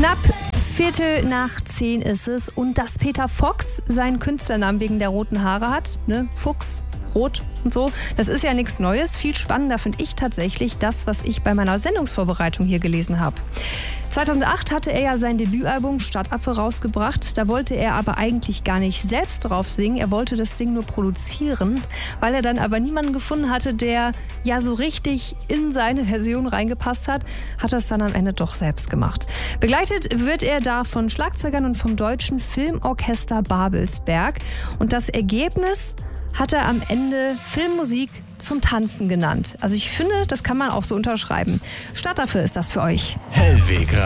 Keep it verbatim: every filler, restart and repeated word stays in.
Knapp Viertel nach zehn ist es und dass Peter Fox seinen Künstlernamen wegen der roten Haare hat, ne? Fuchs, rot und so, das ist ja nichts Neues. Viel spannender finde ich tatsächlich das, was ich bei meiner Sendungsvorbereitung hier gelesen habe. zweitausendacht hatte er ja sein Debütalbum Stadtaffe rausgebracht. Da wollte er aber eigentlich gar nicht selbst drauf singen. Er wollte das Ding nur produzieren. Weil er dann aber niemanden gefunden hatte, der ja so richtig in seine Version reingepasst hat, hat er es dann am Ende doch selbst gemacht. Begleitet wird er da von Schlagzeugern und vom Deutschen Filmorchester Babelsberg. Und das Ergebnis hat er am Ende Filmmusik zum Tanzen genannt. Also ich finde, das kann man auch so unterschreiben. Stadtaffe ist das für euch. Hellweg